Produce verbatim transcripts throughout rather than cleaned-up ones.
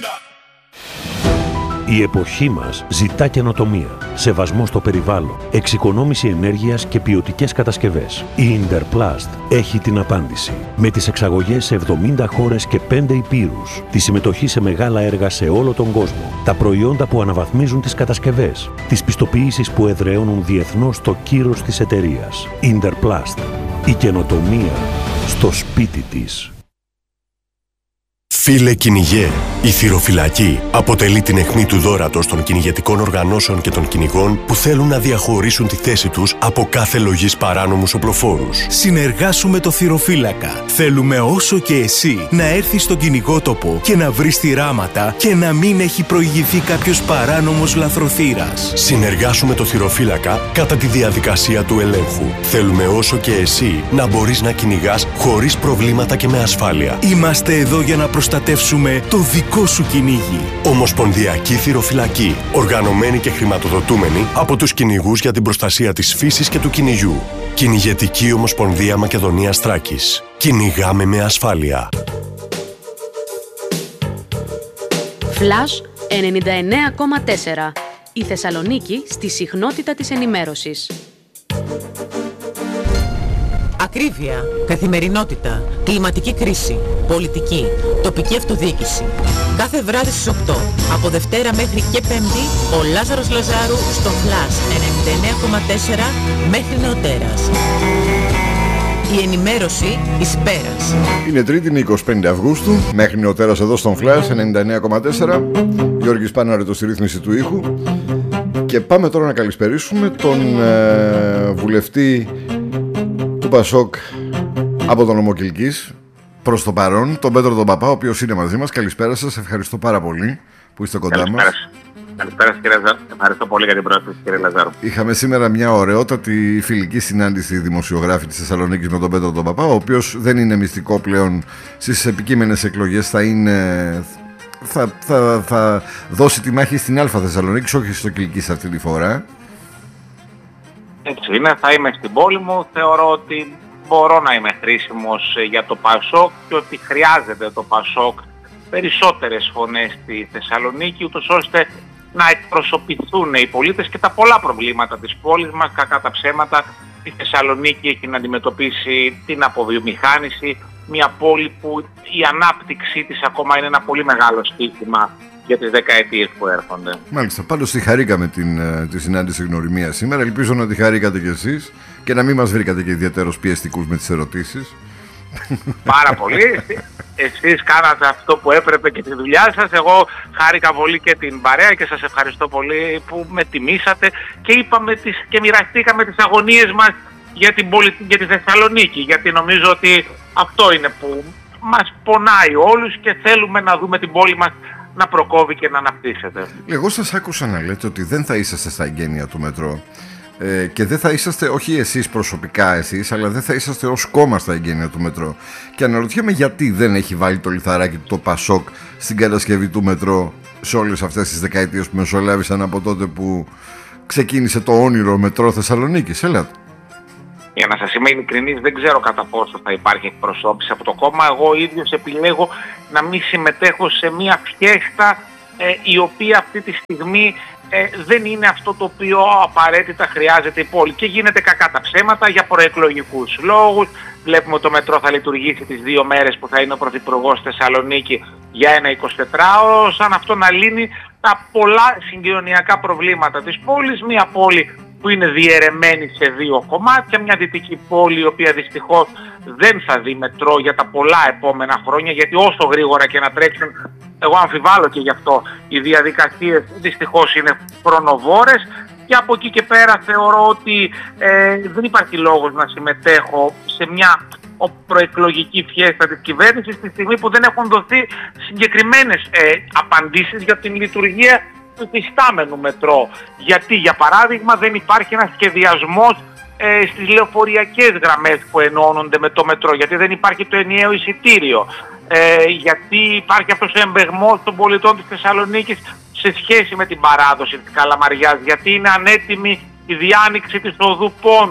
Η εποχή μας ζητά καινοτομία, σεβασμό στο περιβάλλον, εξοικονόμηση ενέργειας και ποιοτικές κατασκευές. Η Interplast έχει την απάντηση. Με τις εξαγωγές σε εβδομήντα χώρες και πέντε ηπείρους, τη συμμετοχή σε μεγάλα έργα σε όλο τον κόσμο, τα προϊόντα που αναβαθμίζουν τις κατασκευές, τις πιστοποιήσεις που εδραιώνουν διεθνώς το κύρος της εταιρείας. Interplast. Η καινοτομία στο σπίτι της. Φίλε κυνηγέ, η θυροφυλακή αποτελεί την αιχμή του δώρατος των κυνηγετικών οργανώσεων και των κυνηγών που θέλουν να διαχωρίσουν τη θέση τους από κάθε λογής παράνομους οπλοφόρους. Συνεργάσου με το θυροφύλακα. Θέλουμε όσο και εσύ να έρθεις στον κυνηγότοπο και να βρεις θυράματα και να μην έχει προηγηθεί κάποιος παράνομος λαθροθύρας. Συνεργάσου με το θυροφύλακα κατά τη διαδικασία του ελέγχου. Θέλουμε όσο και εσύ να μπορείς να κυνηγάς χωρίς προβλήματα και με ασφάλεια. Είμαστε εδώ για να προστατεύσουμε προστατεύσουμε το δικό σου κυνήγι. Ομοσπονδιακή Θυροφυλακή. Οργανωμένη και χρηματοδοτούμενη από τους κυνηγούς για την προστασία της φύσης και του κυνηγιού. Κυνηγετική Ομοσπονδία Μακεδονίας Θράκης. Κυνηγάμε με ασφάλεια. Flash ενενήντα εννέα κόμμα τέσσερα. Η Θεσσαλονίκη στη συχνότητα της ενημέρωσης. Ακρίβεια, καθημερινότητα, κλιματική κρίση, πολιτική, τοπική αυτοδιοίκηση. Κάθε βράδυ στις οκτώ, από Δευτέρα μέχρι και Πέμπτη, ο Λάζαρος Λαζάρου στο Flash ενενήντα εννέα κόμμα τέσσερα μέχρι νεοτέρας. Η ενημέρωση εις πέρας. Είναι Τρίτη, είναι εικοστή πέμπτη Αυγούστου, μέχρι νεοτέρας εδώ στον Flash ενενήντα εννέα κόμμα τέσσερα. Γιώργης Πάναρετος στη ρύθμιση του ήχου. Και πάμε τώρα να καλησπερίσουμε τον ε, βουλευτή του Πασόκ από τον νομό Κιλκής προς το παρόν, τον Πέτρο τον Παπά, ο οποίος είναι μαζί μας. Καλησπέρα σας, ευχαριστώ πάρα πολύ που είστε κοντά Καλησπέρα. μας. Καλησπέρα σας κύριε Λαζάρου, ευχαριστώ πολύ για την πρόσκληση κύριε Λαζάρου. Είχαμε σήμερα μια ωραιότατη φιλική συνάντηση δημοσιογράφη της Θεσσαλονίκης με τον Πέτρο τον Παπά, ο οποίος δεν είναι μυστικό πλέον, στις επικείμενες εκλογές θα είναι... Θα, θα, θα δώσει τη μάχη στην Α Θεσσαλονίκη, όχι στο Κιλκής αυτή τη φορά. Έτσι είναι, θα είμαι στην πόλη μου. Θεωρώ ότι μπορώ να είμαι χρήσιμος για το Πασόκ και ότι χρειάζεται το Πασόκ περισσότερες φωνές στη Θεσσαλονίκη, ούτως ώστε να εκπροσωπηθούν οι πολίτες και τα πολλά προβλήματα της πόλης μας. Κακά τα ψέματα, η Θεσσαλονίκη έχει να αντιμετωπίσει την αποβιομηχάνηση, μια πόλη που η ανάπτυξή της ακόμα είναι ένα πολύ μεγάλο στοίχημα για τις δεκαετίες που έρχονται. Μάλιστα, πάντως τη χαρήκαμε την, τη συνάντηση γνωριμίας σήμερα. Ελπίζω να τη χαρήκατε κι εσείς και να μην μας βρήκατε και ιδιαίτερος πιεστικούς με τις ερωτήσεις. Πάρα πολύ. Εσείς κάνατε αυτό που έπρεπε και τη δουλειά σας. Εγώ χάρηκα πολύ και την παρέα και σας ευχαριστώ πολύ που με τιμήσατε και είπαμε τις, και μοιραστήκαμε τις αγωνίες μας για, την πολι... για τη Θεσσαλονίκη. Γιατί νομίζω ότι αυτό είναι που μας πονάει όλους και θέλουμε να δούμε την πόλη μας να προκόβει και να αναπτύσσεται. Εγώ σας άκουσα να λέτε ότι δεν θα είσαστε στα εγγένεια του μετρό ε, και δεν θα είσαστε, όχι εσείς προσωπικά εσείς, αλλά δεν θα είσαστε ως κόμμα στα εγγένεια του μετρό. Και αναρωτιέμαι γιατί δεν έχει βάλει το λιθαράκι του το Πασόκ στην κατασκευή του μετρό σε όλες αυτές τις δεκαετίες που μεσολάβησαν από τότε που ξεκίνησε το όνειρο μετρό Θεσσαλονίκης. Έλατε. Για να σας είμαι ειλικρινής, δεν ξέρω κατά πόσο θα υπάρχει εκπροσώπηση από το κόμμα. Εγώ ίδιος επιλέγω να μην συμμετέχω σε μια φιέστα ε, η οποία αυτή τη στιγμή ε, δεν είναι αυτό το οποίο απαραίτητα χρειάζεται η πόλη. Και γίνεται κακά τα ψέματα για προεκλογικούς λόγους. Βλέπουμε ότι το μετρό θα λειτουργήσει τις δύο μέρες που θα είναι ο Πρωθυπουργός στη Θεσσαλονίκη για ένα εικοσιτετράωρο, σαν αυτό να λύνει τα πολλά συγκοινωνιακά προβλήματα της πόλης. Μια πόλη που είναι διαιρεμένη σε δύο κομμάτια, μια δυτική πόλη η οποία δυστυχώς δεν θα δει μετρό για τα πολλά επόμενα χρόνια, γιατί όσο γρήγορα και να τρέξουν, εγώ αμφιβάλλω και γι' αυτό, οι διαδικασίες δυστυχώς είναι χρονοβόρες. Και από εκεί και πέρα θεωρώ ότι ε, δεν υπάρχει λόγος να συμμετέχω σε μια προεκλογική φιέστα της κυβέρνησης τη στιγμή που δεν έχουν δοθεί συγκεκριμένες ε, απαντήσεις για την λειτουργία του υφιστάμενου μετρό. Γιατί, για παράδειγμα, δεν υπάρχει ένας σχεδιασμός ε, στις λεωφοριακές γραμμές που ενώνονται με το μετρό, γιατί δεν υπάρχει το ενιαίο εισιτήριο, ε, γιατί υπάρχει αυτός ο εμπεγμός των πολιτών της Θεσσαλονίκης σε σχέση με την παράδοση της Καλαμαριάς, γιατί είναι ανέτοιμη η διάνοιξη της οδού Πόντου.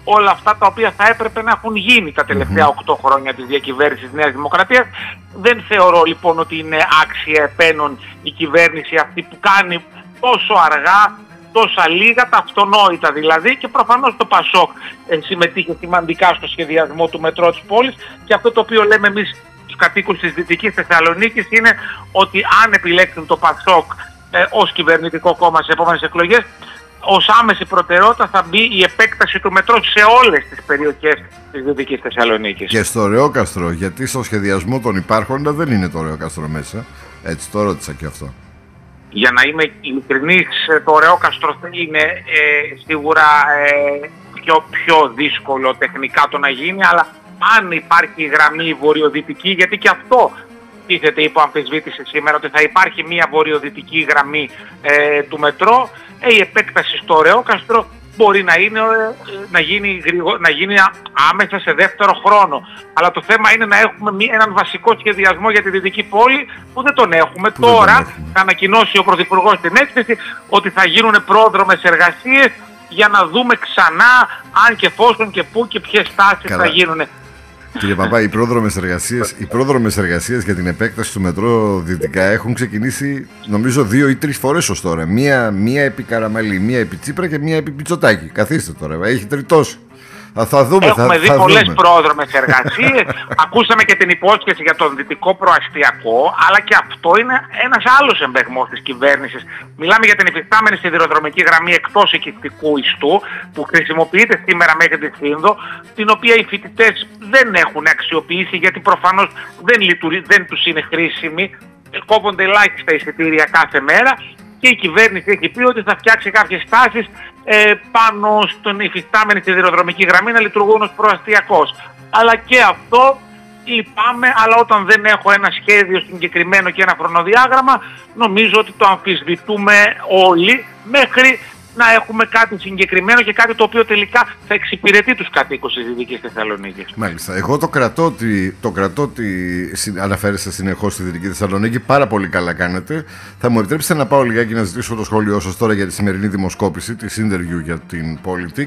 όλα αυτά τα οποία θα έπρεπε να έχουν γίνει τα τελευταία οκτώ mm-hmm. χρόνια της διακυβέρνησης της Νέας Δημοκρατίας. Δεν θεωρώ λοιπόν ότι είναι άξια επένων η κυβέρνηση αυτή που κάνει τόσο αργά, τόσα λίγα, τα αυτονόητα δηλαδή, και προφανώς το ΠΑΣΟΚ ε, συμμετείχε σημαντικά στο σχεδιασμό του μετρό της πόλης, και αυτό το οποίο λέμε εμείς τους κατοίκους της Δυτικής Θεσσαλονίκης είναι ότι αν επιλέξουν το ΠΑΣΟΚ ε, ως κυβερνητικό κόμμα στις επόμενες εκλογές, ως άμεση προτεραιότητα θα μπει η επέκταση του μετρό σε όλες τις περιοχές της Δυτικής Θεσσαλονίκης. Και στο Ρεόκαστρο, γιατί στο σχεδιασμό των υπάρχοντα δεν είναι το Ρεόκαστρο μέσα. Έτσι το ρώτησα και αυτό. Για να είμαι ειλικρινής, το Ρεόκαστρο είναι ε, σίγουρα ε, πιο, πιο δύσκολο τεχνικά το να γίνει, αλλά αν υπάρχει γραμμή βορειοδυτική, γιατί και αυτό τίθεται υπό αμφισβήτηση σήμερα, ότι θα υπάρχει μια βορειοδυτική γραμμή ε, του μετρό, ε, η επέκταση στο Ρεόκαστρο μπορεί να, είναι, να, γίνει, να γίνει άμεσα σε δεύτερο χρόνο. Αλλά το θέμα είναι να έχουμε έναν βασικό σχεδιασμό για τη Δυτική Πόλη, που δεν τον έχουμε. Που Τώρα τον έχουμε. Θα ανακοινώσει ο Πρωθυπουργός στην έκθεση ότι θα γίνουν πρόδρομες εργασίες για να δούμε ξανά αν και εφόσον και πού και ποιες στάσεις θα γίνουν. Κύριε Παπά, οι πρόδρομες εργασίες, οι πρόδρομες εργασίες για την επέκταση του μετρό δυτικά έχουν ξεκινήσει νομίζω δύο ή τρεις φορές ως τώρα. Μία, μία επί Καραμαλή, μία επί Τσίπρα και μία επί Πιτσοτάκη. Καθίστε τώρα, έχει τριτώσει. Θα δούμε, Έχουμε θα, δει θα πολλές δούμε. πρόδρομες εργασίες. Ακούσαμε και την υπόσχεση για τον δυτικό προαστιακό, αλλά και αυτό είναι ένας άλλος εμπεγμός της κυβέρνησης. Μιλάμε για την υφιστάμενη σιδηροδρομική γραμμή εκτός οικιστικού ιστού, που χρησιμοποιείται σήμερα μέχρι τη Σύνδο, την οποία οι φοιτητές δεν έχουν αξιοποιήσει, γιατί προφανώς δεν, λειτουργεί, δεν τους είναι χρήσιμη. Κόβονται ελάχιστα εισιτήρια κάθε μέρα. Και η κυβέρνηση έχει πει ότι θα φτιάξει κάποιες στάσεις ε, πάνω στον υφιστάμενη σιδηροδρομική γραμμή να λειτουργούν ως προαστιακός. Αλλά και αυτό λυπάμαι, αλλά όταν δεν έχω ένα σχέδιο συγκεκριμένο και ένα χρονοδιάγραμμα, νομίζω ότι το αμφισβητούμε όλοι μέχρι να έχουμε κάτι συγκεκριμένο και κάτι το οποίο τελικά θα εξυπηρετεί τους κατοίκους της Δυτικής Θεσσαλονίκης. Μάλιστα. Εγώ το κρατώ ότι, το κρατώ ότι αναφέρεστε συνεχώς στη Δυτική Θεσσαλονίκη. Πάρα πολύ καλά κάνετε. Θα μου επιτρέψετε να πάω λιγάκι να ζητήσω το σχόλιο σας τώρα για τη σημερινή δημοσκόπηση της Interview για την Politik.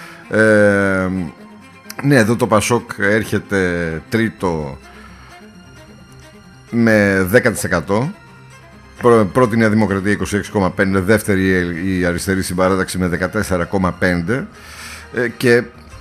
Ε, ναι, εδώ το ΠΑΣΟΚ έρχεται τρίτο με δέκα τοις εκατό. Πρώτη Νέα Δημοκρατία είκοσι έξι κόμμα πέντε, δεύτερη η Αριστερή Συμπαράταξη με δεκατέσσερα κόμμα πέντε, και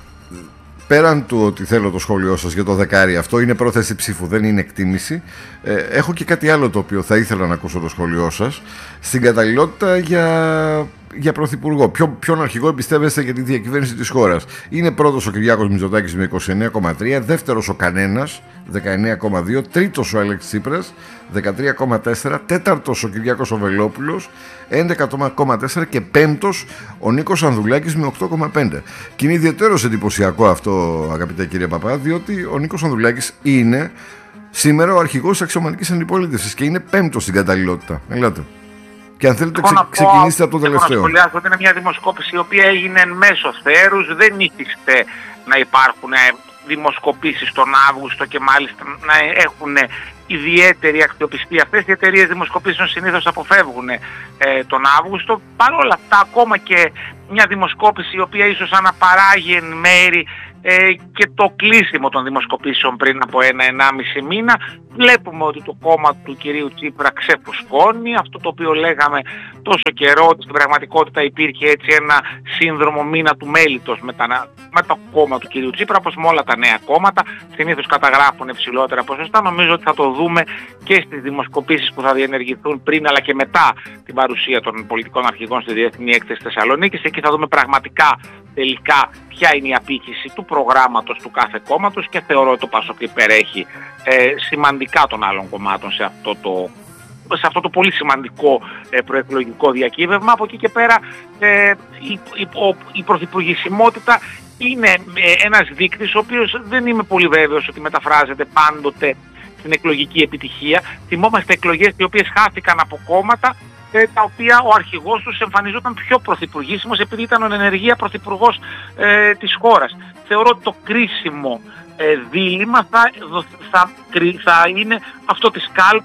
πέραν του ότι θέλω το σχόλιο σας για το δεκάρι, αυτό είναι πρόθεση ψήφου, δεν είναι εκτίμηση. Ε, έχω και κάτι άλλο το οποίο θα ήθελα να ακούσω το σχόλιο σας. Στην καταλληλότητα για, για πρωθυπουργό. Ποιο, ποιον αρχηγό εμπιστεύεστε για τη διακυβέρνηση της χώρας? Είναι πρώτος ο Κυριάκος Μητσοτάκης με είκοσι εννέα κόμμα τρία, δεύτερος ο κανένας δεκαεννέα κόμμα δύο, τρίτος ο Αλέξης Τσίπρας δεκατρία κόμμα τέσσερα, τέταρτος ο Κυριάκος ο Βελόπουλος έντεκα κόμμα τέσσερα και πέμπτος ο Νίκος Ανδουλάκης με οκτώ κόμμα πέντε. Και είναι ιδιαίτερος εντυπωσιακό αυτό, αγαπητέ κύριε Παπά, διότι ο Νίκος Ανδουλάκης είναι σήμερα ο αρχηγός της αξιωματικής αντιπολίτευσης και είναι πέμπτος στην καταλληλότητα. Ελάτε. Και αν θέλετε ξε, ξεκινήστε από το τελευταίο. Έχω να σχολιάσω ότι είναι μια δημοσκόπηση η οποία έγινε εν μέσω θέρους, δεν ήθιστε να υπάρχουν δημοσκοπήσεις τον Αύγουστο και μάλιστα να έχουν ιδιαίτερη αξιοπιστία. Αυτές οι εταιρείες δημοσκοπήσεων συνήθως αποφεύγουν ε, τον Αύγουστο. Παρ' όλα αυτά, ακόμα και μια δημοσκόπηση η οποία ίσως αναπαράγει εν μέρη ε, και το κλείσιμο των δημοσκοπήσεων πριν από ένα-ενάμιση μήνα, βλέπουμε ότι το κόμμα του κυρίου Τσίπρα ξεφουσκώνει. Αυτό το οποίο λέγαμε τόσο καιρό, ότι στην πραγματικότητα υπήρχε έτσι ένα σύνδρομο μήνα του μέλιτος με, τα, με το κόμμα του κυρίου Τσίπρα, όπως με όλα τα νέα κόμματα, συνήθως καταγράφουν υψηλότερα ποσοστά. Νομίζω ότι θα το δούμε και στις δημοσκοπήσεις που θα διενεργηθούν πριν αλλά και μετά την παρουσία των πολιτικών αρχηγών στη Διεθνή Έκθεση Θεσσαλονίκης. Εκεί θα δούμε πραγματικά τελικά ποια είναι η απήχηση του προγράμματος του κάθε κόμματος, και θεωρώ ότι το ΠΑΣΟΚ υπερέχει ε, σημαντικά των άλλων κομμάτων σε αυτό το, σε αυτό το πολύ σημαντικό ε, προεκλογικό διακύβευμα. Από εκεί και πέρα ε, η, η, ο, η πρωθυπουργησιμότητα είναι ε, ένας δείκτης ο οποίος δεν είμαι πολύ βέβαιος ότι μεταφράζεται πάντοτε στην εκλογική επιτυχία. Θυμόμαστε εκλογές οι οποίες χάθηκαν από κόμματα ε, τα οποία ο αρχηγός τους εμφανιζόταν πιο πρωθυπουργήσιμος επειδή ήταν ο ενεργεία πρωθυπουργός ε, της χώρας. Θεωρώ ότι το κρίσιμο ε, δίλημμα θα, θα, θα είναι αυτό της κάλπης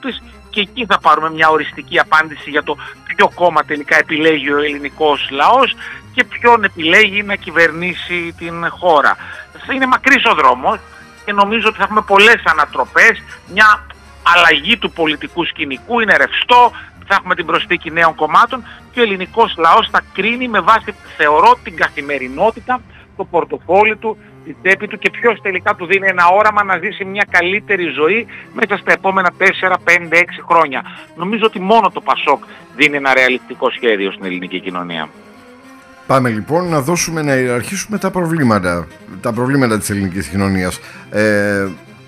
και εκεί θα πάρουμε μια οριστική απάντηση για το ποιο κόμμα τελικά επιλέγει ο ελληνικός λαός και ποιον επιλέγει να κυβερνήσει την χώρα. Είναι μακρύς ο δρόμος και νομίζω ότι θα έχουμε πολλές ανατροπές, μια αλλαγή του πολιτικού σκηνικού, είναι ρευστό, θα έχουμε την προσθήκη νέων κομμάτων και ο ελληνικός λαός θα κρίνει με βάση, θεωρώ, την καθημερινότητα, το πορτοφόλι του, τη τσέπη του και ποιος τελικά του δίνει ένα όραμα να ζήσει μια καλύτερη ζωή μέσα στα επόμενα τέσσερα, πέντε, έξι χρόνια. Νομίζω ότι μόνο το Πασόκ δίνει ένα ρεαλιστικό σχέδιο στην ελληνική κοινωνία. Πάμε λοιπόν να δώσουμε, να ιεραρχήσουμε τα προβλήματα, τα προβλήματα της ελληνικής κοινωνίας. Ε,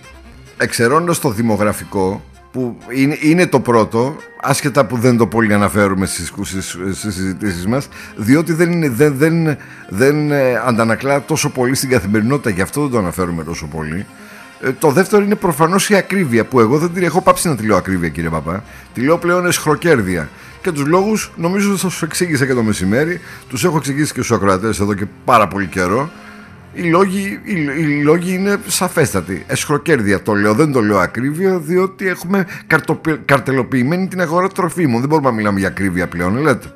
εξαιρώντας το δημογραφικό, που είναι, είναι το πρώτο, άσχετα που δεν το πολύ αναφέρουμε στις, στις, στις συζητήσεις μας, διότι δεν, είναι, δεν, δεν, δεν αντανακλά τόσο πολύ στην καθημερινότητα, γι' αυτό δεν το αναφέρουμε τόσο πολύ. Ε, το δεύτερο είναι προφανώς η ακρίβεια, που εγώ δεν την έχω πάψει να τη λέω ακρίβεια, κύριε Παπά. Τη λέω πλέον εσχροκέρδεια. Και τους λόγους νομίζω θα σας εξήγησα και το μεσημέρι, τους έχω εξηγήσει και στους ακροατές εδώ και πάρα πολύ καιρό. Οι λόγοι, οι, οι λόγοι είναι σαφέστατοι. Εσχροκέρδεια το λέω, δεν το λέω ακρίβεια, διότι έχουμε καρτοπι, καρτελοποιημένη την αγορά τροφίμων. Δεν μπορούμε να μιλάμε για ακρίβεια πλέον, λέτε.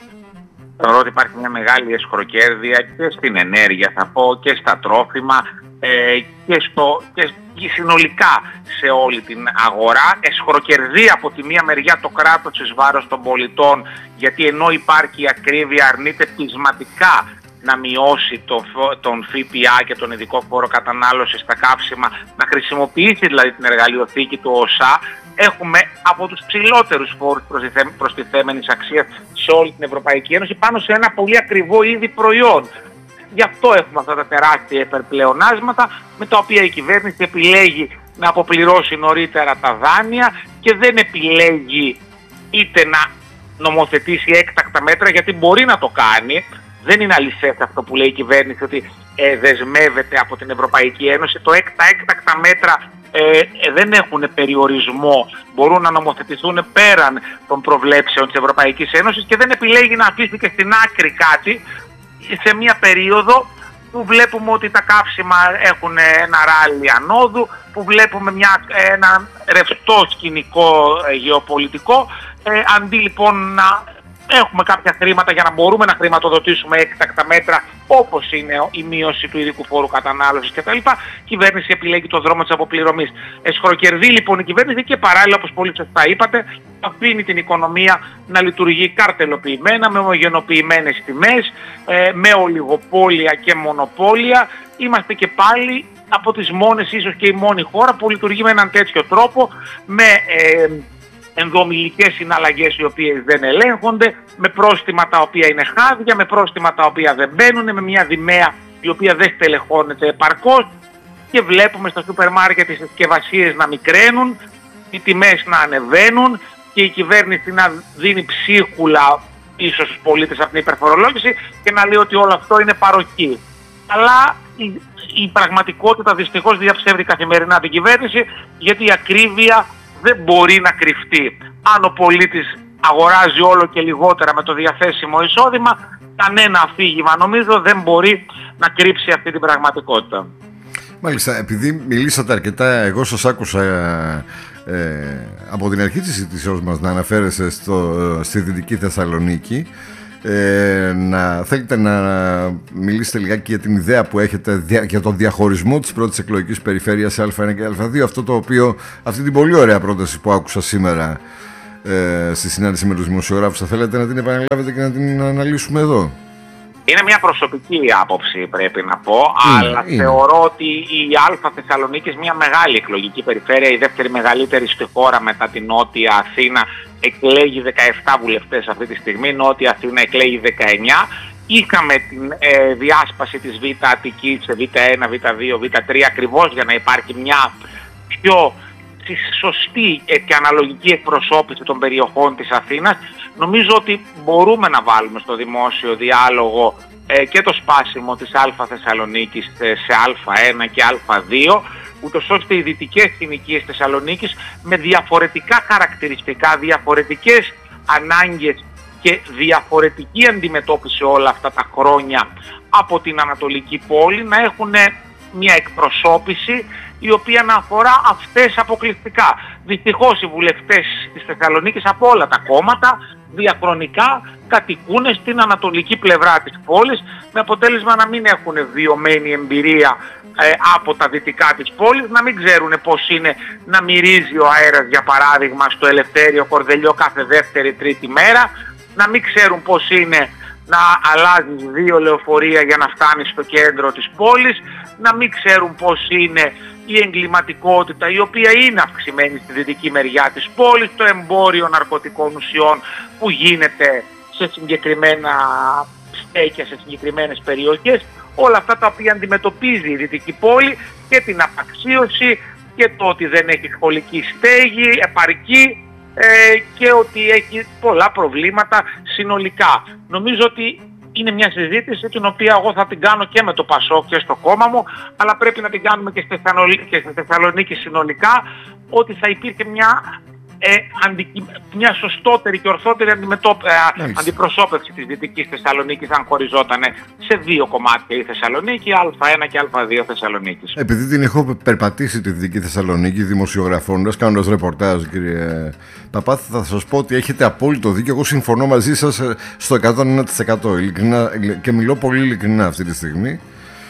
Θεωρώ ότι υπάρχει μια μεγάλη εσχροκέρδεια και στην ενέργεια, θα πω, και στα τρόφιμα ε, και, στο, και συνολικά σε όλη την αγορά. Εσχροκερδεί από τη μία μεριά το κράτος εις βάρος των πολιτών, γιατί ενώ υπάρχει ακρίβεια αρνείται πεισματικά να μειώσει το, τον ΦΠΑ και τον ειδικό φόρο κατανάλωσης στα καύσιμα, να χρησιμοποιήσει δηλαδή την εργαλειοθήκη του ΟΣΑ. Έχουμε από τους ψηλότερους φόρους προστιθέμενης αξίας σε όλη την Ευρωπαϊκή Ένωση πάνω σε ένα πολύ ακριβό είδη προϊόν. Γι' αυτό έχουμε αυτά τα τεράστια υπερπλεονάσματα με τα οποία η κυβέρνηση επιλέγει να αποπληρώσει νωρίτερα τα δάνεια και δεν επιλέγει είτε να νομοθετήσει έκτακτα μέτρα, γιατί μπορεί να το κάνει. Δεν είναι αληθές αυτό που λέει η κυβέρνηση ότι ε, δεσμεύεται από την Ευρωπαϊκή Ένωση. Το έκτα, έκτακτα μέτρα ε, ε, δεν έχουν περιορισμό. Μπορούν να νομοθετηθούν πέραν των προβλέψεων της Ευρωπαϊκής Ένωσης και δεν επιλέγει να αφήσει και στην άκρη κάτι σε μια περίοδο που βλέπουμε ότι τα καύσιμα έχουν ένα ράλι ανόδου, που βλέπουμε μια, ένα ρευστό σκηνικό ε, γεωπολιτικό. Ε, αντί λοιπόν να έχουμε κάποια χρήματα για να μπορούμε να χρηματοδοτήσουμε έκτακτα μέτρα όπως είναι η μείωση του ειδικού φόρου κατανάλωσης κτλ. Η κυβέρνηση επιλέγει το δρόμο της αποπληρωμής. Εσχροκερδεί λοιπόν η κυβέρνηση και παράλληλα, όπως πολύ σωστά είπατε, αφήνει την οικονομία να λειτουργεί καρτελοποιημένα, με ομογενοποιημένες τιμές, με ολιγοπόλια και μονοπόλια. Είμαστε και πάλι από τις μόνες, ίσως και η μόνη χώρα που λειτουργεί με έναν τέτοιο τρόπο, με ε, ενδομιλικές συναλλαγές οι οποίες δεν ελέγχονται, με πρόστιμα τα οποία είναι χάδια, με πρόστιμα τα οποία δεν μπαίνουν, με μια δημαία η οποία δεν στελεχώνεται επαρκώς και βλέπουμε στα σούπερ μάρκετ τις συσκευασίες να μικραίνουν, οι τιμές να ανεβαίνουν και η κυβέρνηση να δίνει ψίχουλα ίσως στους πολίτες από την υπερφορολόγηση και να λέει ότι όλο αυτό είναι παροχή. Αλλά η, η πραγματικότητα δυστυχώς διαψεύδει καθημερινά την κυβέρνηση, γιατί η ακρίβεια δεν μπορεί να κρυφτεί. Αν ο πολίτης αγοράζει όλο και λιγότερα με το διαθέσιμο εισόδημα, κανένα αφήγημα νομίζω δεν μπορεί να κρύψει αυτή την πραγματικότητα. Μάλιστα, επειδή μιλήσατε αρκετά, εγώ σας άκουσα ε, από την αρχή της συζήτησής μας να αναφέρεστε στο, στη Δυτική Θεσσαλονίκη. Ε, να θέλετε να μιλήσετε λιγάκι για την ιδέα που έχετε για τον διαχωρισμό της πρώτης εκλογικής περιφέρειας σε Α1 και Α2, αυτό το οποίο, αυτή την πολύ ωραία πρόταση που άκουσα σήμερα ε, στη συνάντηση με τους δημοσιογράφους, θα θέλετε να την επαναλάβετε και να την αναλύσουμε εδώ? Είναι μια προσωπική άποψη, πρέπει να πω, είναι, αλλά είναι. θεωρώ ότι η Α Θεσσαλονίκης, μια μεγάλη εκλογική περιφέρεια, η δεύτερη μεγαλύτερη στη χώρα μετά την Νότια Αθήνα, εκλέγει δεκαεπτά βουλευτές αυτή τη στιγμή, Νότια Αθήνα εκλέγει δεκαεννιά. Είχαμε την ε, διάσπαση της Β' Αττικής σε Β1, Β2, Β3, ακριβώς για να υπάρχει μια πιο σωστή και αναλογική εκπροσώπηση των περιοχών της Αθήνας. Νομίζω ότι μπορούμε να βάλουμε στο δημόσιο διάλογο ε, και το σπάσιμο της Α Θεσσαλονίκης σε Α1 και Α2, ούτως ώστε οι δυτικές συνοικίες Θεσσαλονίκης με διαφορετικά χαρακτηριστικά, διαφορετικές ανάγκες και διαφορετική αντιμετώπιση όλα αυτά τα χρόνια από την Ανατολική πόλη να έχουν μια εκπροσώπηση η οποία να αφορά αυτές αποκλειστικά. Δυστυχώς οι βουλευτές της Θεσσαλονίκης από όλα τα κόμματα διαχρονικά κατοικούν στην ανατολική πλευρά της πόλης, με αποτέλεσμα να μην έχουν βιωμένη εμπειρία ε, από τα δυτικά της πόλης, να μην ξέρουν πώς είναι να μυρίζει ο αέρας, για παράδειγμα, στο Ελευθέριο Κορδελιό κάθε δεύτερη τρίτη μέρα, να μην ξέρουν πώς είναι να αλλάζεις δύο λεωφορεία για να φτάνεις στο κέντρο της πόλης, να μην ξέρουν πώς είναι η εγκληματικότητα, η οποία είναι αυξημένη στη δυτική μεριά της πόλης, το εμπόριο ναρκωτικών ουσιών που γίνεται σε συγκεκριμένα στέκια, σε συγκεκριμένες περιοχές, όλα αυτά τα οποία αντιμετωπίζει η δυτική πόλη, και την απαξίωση και το ότι δεν έχει σχολική στέγη επαρκή, ε, και ότι έχει πολλά προβλήματα συνολικά. Νομίζω ότι είναι μια συζήτηση την οποία εγώ θα την κάνω και με το Πασόκ και στο κόμμα μου, αλλά πρέπει να την κάνουμε και στη Θεσσαλονίκη συνολικά, ότι θα υπήρχε μια, ε, αντι, μια σωστότερη και ορθότερη αντιμετώπ, ε, αντιπροσώπευση της Δυτικής Θεσσαλονίκης, αν χωριζόταν σε δύο κομμάτια η Θεσσαλονίκη, Α1 και Α2 Θεσσαλονίκης. Επειδή την έχω περπατήσει τη Δυτική Θεσσαλονίκη δημοσιογραφώντας, κάνοντας ρεπορτάζ, κύριε Παπά, θα σας πω ότι έχετε απόλυτο δίκιο. Εγώ συμφωνώ μαζί σας στο εκατόν ένα τοις εκατό, ειλικρινά, και μιλώ πολύ ειλικρινά αυτή τη στιγμή.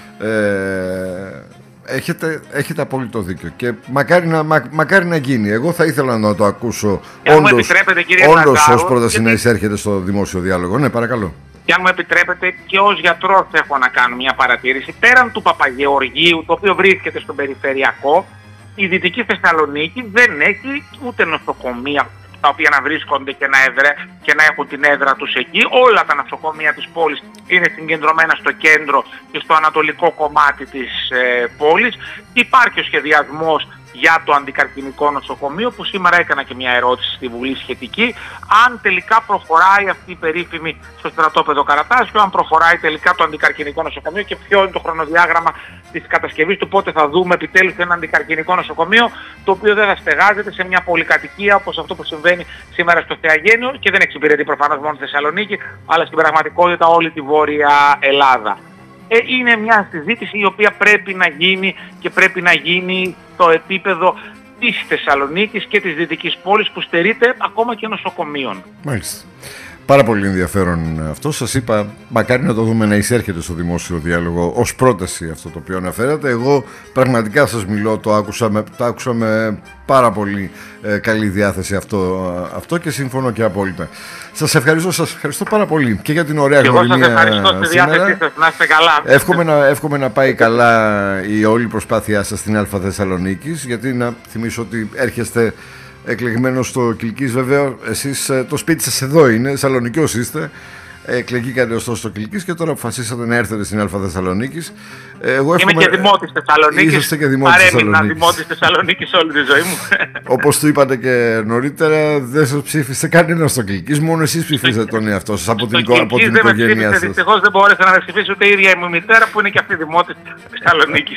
Ε, έχετε, έχετε απόλυτο δίκιο και μακάρι να, μα, μακάρι να γίνει. Εγώ θα ήθελα να το ακούσω όντως, όντως ως πρόταση γιατί... να εισέρχεται στο δημόσιο διάλογο. Ναι, παρακαλώ. Και αν μου επιτρέπετε, και ως γιατρός έχω να κάνω μια παρατήρηση. Πέραν του Παπαγεωργίου, το οποίο βρίσκεται στον περιφερειακό, η Δυτική Θεσσαλονίκη δεν έχει ούτε νοσοκομεία τα οποία να βρίσκονται και να, εδρε, και να έχουν την έδρα τους εκεί. Όλα τα νοσοκομεία της πόλης είναι συγκεντρωμένα στο κέντρο και στο ανατολικό κομμάτι της ε, πόλης. Υπάρχει ο σχεδιασμός για το αντικαρκινικό νοσοκομείο, που σήμερα έκανα και μια ερώτηση στη Βουλή σχετική, αν τελικά προχωράει αυτή η περίφημη στο στρατόπεδο Καρατάσιο, αν προχωράει τελικά το αντικαρκινικό νοσοκομείο και ποιο είναι το χρονοδιάγραμμα της κατασκευής του, πότε θα δούμε επιτέλους ένα αντικαρκινικό νοσοκομείο, το οποίο δεν θα στεγάζεται σε μια πολυκατοικία όπως αυτό που συμβαίνει σήμερα στο Θεαγένειο και δεν εξυπηρετεί προφανώς μόνο τη Θεσσαλονίκη, αλλά στην πραγματικότητα όλη τη Βόρεια Ελλάδα. Ε, είναι μια συζήτηση η οποία πρέπει να γίνει και πρέπει να γίνει στο επίπεδο της Θεσσαλονίκης και της δυτικής πόλης, που στερείται ακόμα και νοσοκομείων. Μάλιστα. Πάρα πολύ ενδιαφέρον αυτό. Σας είπα, μακάρι να το δούμε να εισέρχεται στο δημόσιο διάλογο ως πρόταση αυτό το οποίο αναφέρατε. Εγώ πραγματικά σας μιλώ, το άκουσα με, το άκουσα με πάρα πολύ ε, καλή διάθεση αυτό, αυτό και συμφωνώ και απόλυτα. Σας ευχαριστώ, σας ευχαριστώ πάρα πολύ και για την ωραία γνωριμία σήμερα. Εγώ σας ευχαριστώ στη διάθεσή σας, να είστε καλά. Εύχομαι να, εύχομαι να πάει καλά η όλη προσπάθειά σας στην Α Θεσσαλονίκης, γιατί να θυμίσω ότι έρχεστε εκλεγμένος στο Κιλκής. Βέβαια, εσείς το σπίτι σας εδώ είναι, Σαλονικιός είστε. Εκλεγήκατε ωστόσο στο Κιλκής και τώρα αποφασίσατε να έρθετε στην Α Θεσσαλονίκης. Εγώ εύχομαι... Είμαι και δημότης Θεσσαλονίκης. Είσαστε και δημότης Θεσσαλονίκης. Παρέμεινα δημότης Θεσσαλονίκης όλη τη ζωή μου. Όπως το είπατε και νωρίτερα, δεν σας ψήφισε κανένας στο Κιλκής, μόνο εσείς ψηφίσατε τον εαυτό σας από την, από την οικογένειά σας. Δυστυχώς δεν μπόρεσα να με ψηφίσει ούτε η ίδια μου μητέρα, που είναι και αυτή δημότης Θεσσαλονίκης.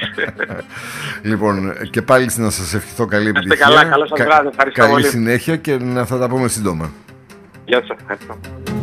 Λοιπόν, και πάλι να σας ευχηθώ καλή επιτυχία. Καλά, καλό σας βράδυ. Ευχαριστώ καλή πολύ. συνέχεια και να θα τα πούμε σύντομα. Γεια σας, ευχαριστώ.